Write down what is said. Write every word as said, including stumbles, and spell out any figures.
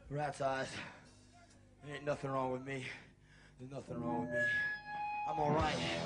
Rat's eyes. There ain't nothing wrong with me. There's nothing wrong with me. I'm alright.